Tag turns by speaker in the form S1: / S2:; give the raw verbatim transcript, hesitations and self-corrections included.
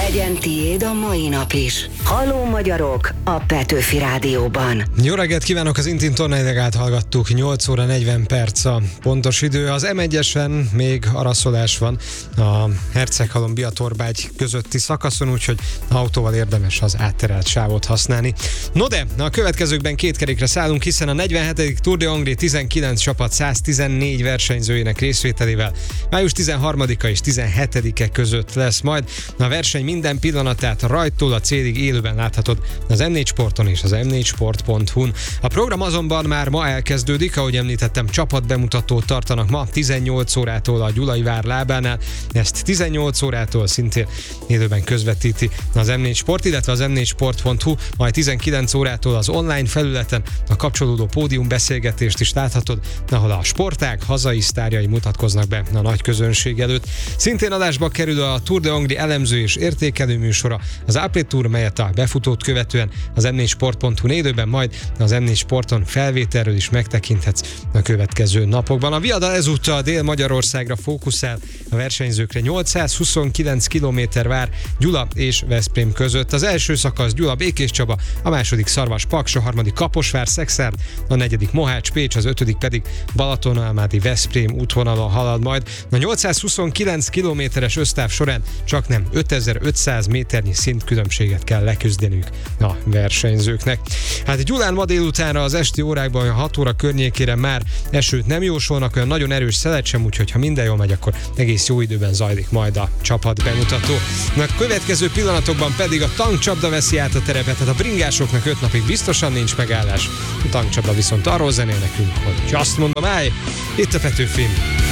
S1: Legyen tiéd a mai nap is. Halló magyarok a Petőfi Rádióban.
S2: Jó reggelt kívánok, az Intin tornaidegát hallgattuk, nyolc óra negyven perc a pontos idő. Az em egyesen még araszolás van a Herceghalom-Biatorbágy közötti szakaszon, úgyhogy autóval érdemes az átterelt sávot használni. No de, a következőkben két kerékre szállunk, hiszen a negyvenhetedik Tour de Hongrie tizenkilenc csapat száztizennégy versenyzőjének részvételével május tizenharmadika és tizenhetedike között lesz majd. A verseny minden pillanatát rajtól a célig élőben láthatod az em négy Sporton és az em négy sport pont hu-n. A program azonban már ma elkezdődik, ahogy említettem, csapatbemutatót tartanak ma tizennyolc órától a Gyulai vár lábánál. Ezt tizennyolc órától szintén élőben közvetíti az em négy Sport, illetve az em négy sport pont hu, majd tizenkilenc órától az online felületen a kapcsolódó pódium beszélgetést is láthatod, ahol a sportág hazai sztárjai mutatkoznak be a nagy közönség előtt. Szintén adásba kerül a Tour de Hongrie elemző és értékelő műsora, az Update Tour, melyet a befutót követően az em négy sport pont hu élőben, majd az em négy Sporton felvételről is megtekinthetsz a következő napokban. A Viadal ezúttal Dél-Magyarországra fókuszál, a versenyzőkre nyolcszázhuszonkilenc kilométer vár Gyula és Veszprém között. Az első szakasz Gyula Békés Csaba, a második Szarvas Paks, a harmadik Kaposvár Szekszárd, a negyedik Mohács Pécs, az ötödik pedig Balatonalmádi Veszprém útvonalon halad majd. A nyolcszázhuszonkilenc kilométeres össztáv során csak nem ötezer-ötszáz méternyi szintkülönbséget kell leküzdeniük a versenyzőknek. Hát Gyulán ma délutánra az esti órákban a hat óra környékére már esőt nem jósolnak, olyan nagyon erős szelet sem, úgyhogy ha minden jól megy, akkor egész jó időben zajlik majd a csapat bemutató. A következő pillanatokban pedig a tankcsapda veszi át a terepet, tehát a bringásoknak öt napig biztosan nincs megállás. A tankcsapda viszont arról zenél nekünk, hogy azt mondom, állj, itt a Petőfin.